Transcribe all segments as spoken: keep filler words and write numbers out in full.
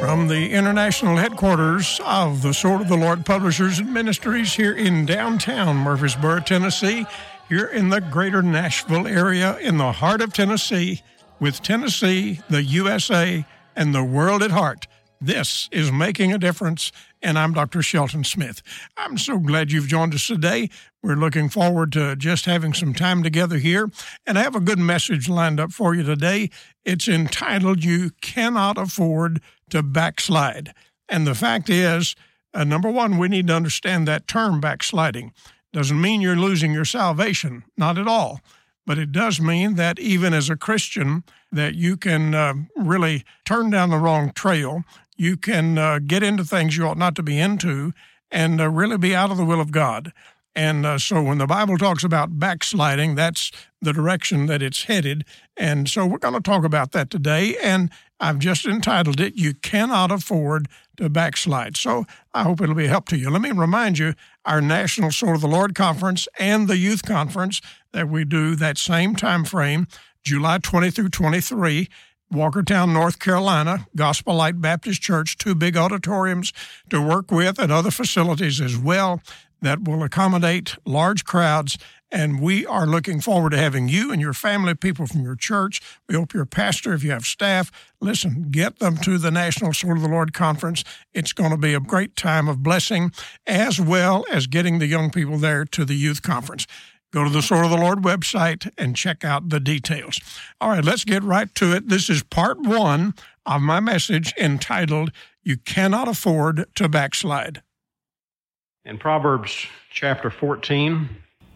From the international headquarters of the Sword of the Lord Publishers and Ministries here in downtown Murfreesboro, Tennessee, here in the greater Nashville area in the heart of Tennessee, with Tennessee, the U S A, and the world at heart. This is Making a Difference, and I'm Doctor Shelton Smith. I'm so glad you've joined us today. We're looking forward to just having some time together here, and I have a good message lined up for you today. It's entitled, You Cannot Afford to Backslide. And the fact is, uh, number one, we need to understand that term backsliding. Doesn't mean you're losing your salvation, not at all. But it does mean that even as a Christian, that you can uh, really turn down the wrong trail. You can uh, get into things you ought not to be into and uh, really be out of the will of God. And uh, so when the Bible talks about backsliding, that's the direction that it's headed. And so we're going to talk about that today. And I've just entitled it, You Cannot Afford to Backslide. So I hope it'll be a help to you. Let me remind you, our National Sword of the Lord Conference and the Youth Conference that we do that same time frame, July twentieth through twenty-three, Walkertown, North Carolina, Gospel Light Baptist Church, two big auditoriums to work with and other facilities as well that will accommodate large crowds. And we are looking forward to having you and your family, people from your church. We hope your pastor, if you have staff, listen, get them to the National Sword of the Lord Conference. It's going to be a great time of blessing, as well as getting the young people there to the youth conference. Go to the Sword of the Lord website and check out the details. All right, let's get right to it. This is part one of my message entitled, You Cannot Afford to Backslide. In Proverbs chapter fourteen,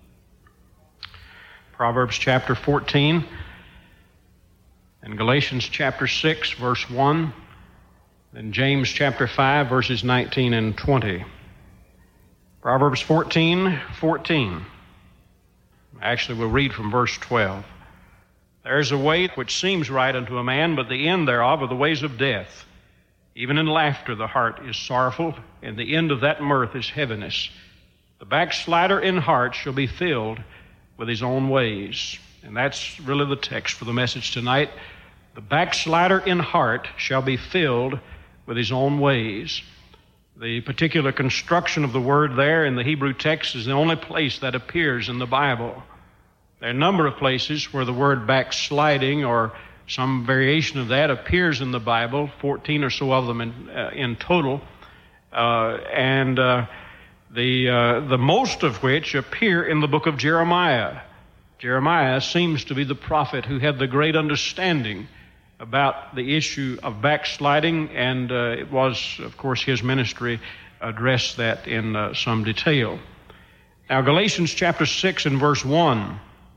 Proverbs chapter fourteen, and Galatians chapter six, verse one, and James chapter five, verses nineteen and twenty. Proverbs fourteen, fourteen. Actually, we'll read from verse twelve. There is a way which seems right unto a man, but the end thereof are the ways of death. Even in laughter the heart is sorrowful, and the end of that mirth is heaviness. The backslider in heart shall be filled with his own ways. And that's really the text for the message tonight. The backslider in heart shall be filled with his own ways. The particular construction of the word there in the Hebrew text is the only place that appears in the Bible. There are a number of places where the word backsliding or some variation of that appears in the Bible, fourteen or so of them in, uh, in total, uh, and uh, the uh, the most of which appear in the book of Jeremiah. Jeremiah seems to be the prophet who had the great understanding about the issue of backsliding, and uh, it was, of course, his ministry addressed that in uh, some detail. Now, Galatians chapter six and verse one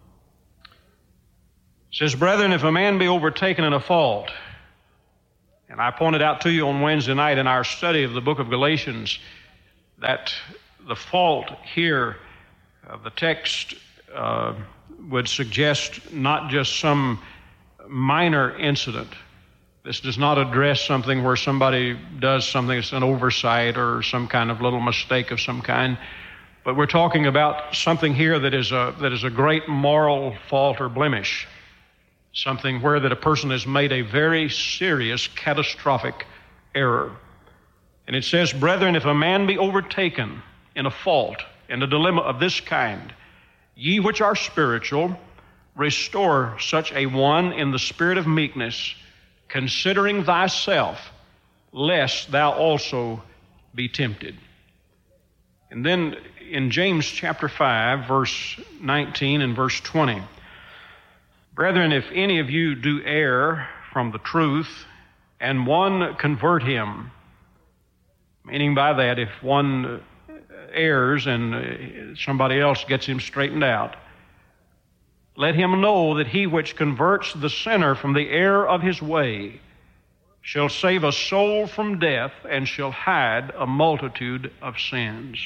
says, Brethren, if a man be overtaken in a fault, and I pointed out to you on Wednesday night in our study of the book of Galatians that the fault here of the text uh, would suggest not just some minor incident. This does not address something where somebody does something that's an oversight or some kind of little mistake of some kind, but we're talking about something here that is a that is a great moral fault or blemish. Something where that a person has made a very serious, catastrophic error. And it says, Brethren, if a man be overtaken in a fault, in a dilemma of this kind, ye which are spiritual, restore such a one in the spirit of meekness, considering thyself, lest thou also be tempted. And then in James chapter five, verse nineteen and verse twenty, Brethren, if any of you do err from the truth, and one convert him, meaning by that, if one errs and somebody else gets him straightened out, let him know that he which converts the sinner from the error of his way shall save a soul from death and shall hide a multitude of sins.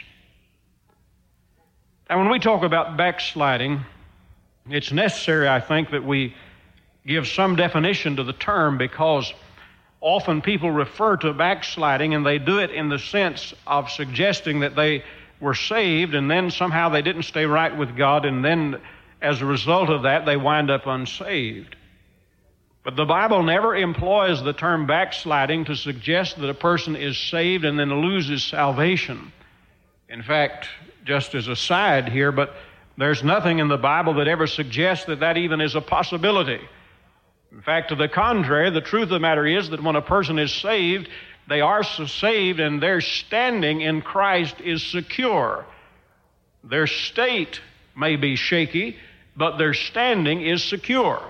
Now, when we talk about backsliding, it's necessary, I think, that we give some definition to the term, because often people refer to backsliding and they do it in the sense of suggesting that they were saved and then somehow they didn't stay right with God, and then as a result of that they wind up unsaved. But the Bible never employs the term backsliding to suggest that a person is saved and then loses salvation. In fact, just as a side here, but there's nothing in the Bible that ever suggests that that even is a possibility. In fact, to the contrary, the truth of the matter is that when a person is saved, they are so saved and their standing in Christ is secure. Their state may be shaky, but their standing is secure.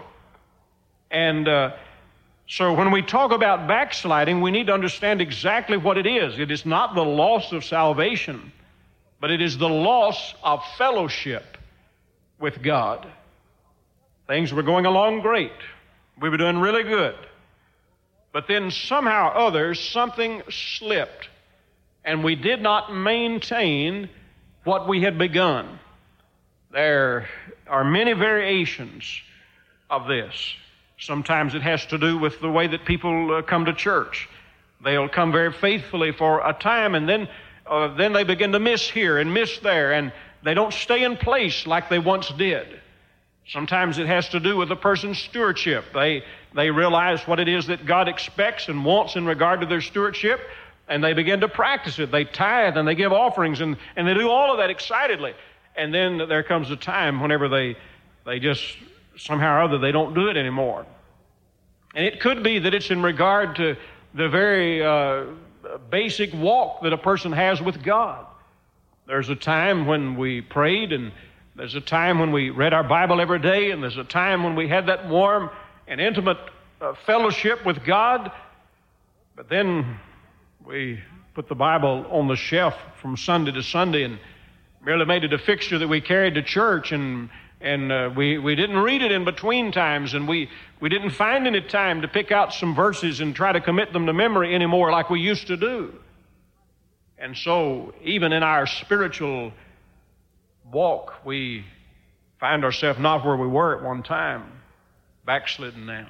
And uh, so when we talk about backsliding, we need to understand exactly what it is. It is not the loss of salvation, but it is the loss of fellowship with God. Things were going along great. We were doing really good. But then somehow or other, something slipped, and we did not maintain what we had begun. There are many variations of this. Sometimes it has to do with the way that people uh, come to church. They'll come very faithfully for a time, and then uh, then they begin to miss here and miss there, and they don't stay in place like they once did. Sometimes it has to do with a person's stewardship. They they realize what it is that God expects and wants in regard to their stewardship, and they begin to practice it. They tithe and they give offerings, and, and they do all of that excitedly. And then there comes a time whenever they they just somehow or other they don't do it anymore. And it could be that it's in regard to the very uh, basic walk that a person has with God. There's a time when we prayed, and there's a time when we read our Bible every day, and there's a time when we had that warm and intimate uh, fellowship with God. But then we put the Bible on the shelf from Sunday to Sunday and merely made it a fixture that we carried to church, and and uh, we, we didn't read it in between times, and we, we didn't find any time to pick out some verses and try to commit them to memory anymore like we used to do. And so even in our spiritual walk, we find ourselves not where we were at one time, backslidden now.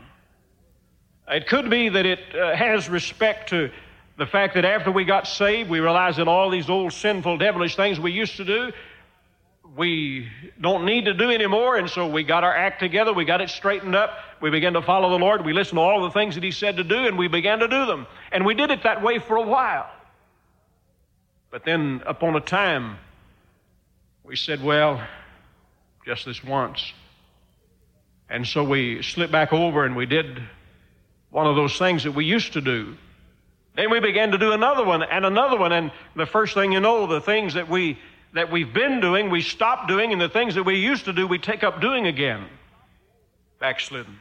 It could be that it uh, has respect to the fact that after we got saved, we realized that all these old sinful, devilish things we used to do, we don't need to do anymore, and so we got our act together, we got it straightened up, we began to follow the Lord, we listened to all the things that He said to do, and we began to do them. And we did it that way for a while. But then upon a time, we said, well, just this once. And so we slipped back over and we did one of those things that we used to do. Then we began to do another one and another one, and the first thing you know, the things that we that we've been doing, we stop doing, and the things that we used to do, we take up doing again. Backslidden.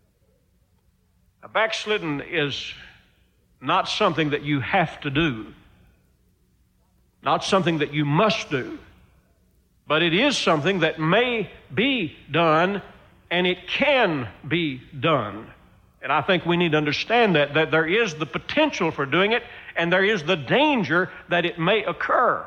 A backslidden is not something that you have to do, not something that you must do, but it is something that may be done, and it can be done. And I think we need to understand that, that there is the potential for doing it, and there is the danger that it may occur.